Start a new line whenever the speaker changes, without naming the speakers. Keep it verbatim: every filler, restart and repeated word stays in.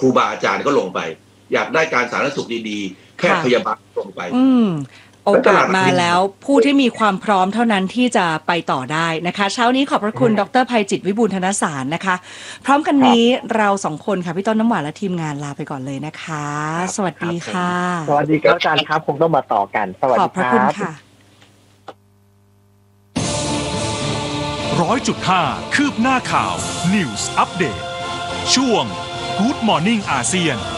รูบาอาจารย์ก็ลงไปอยากได้การสาธารณสุขดีๆแค่พยาบาลลงไป
อืมโอกาสมาแล้วผู้ที่มีความพร้อมเท่านั้นที่จะไปต่อได้นะคะเช้านี้ขอบพระคุณดร.ไพจิตรวิบูลย์ธนสารนะคะพร้อมกันนี้เราสองคนค่ะพี่ต้นน้ำหวานและทีมงานลาไปก่อนเลยนะคะสวัสดีค่ะ
สวัสดีครับอาจารย์ครับคงต้องมาต่อกันสวัสดีครับขอบพระคุณค่ะ
ร้อยจุดห้าคืบหน้าข่าว News Update ช่วง Good Morning อาเซียน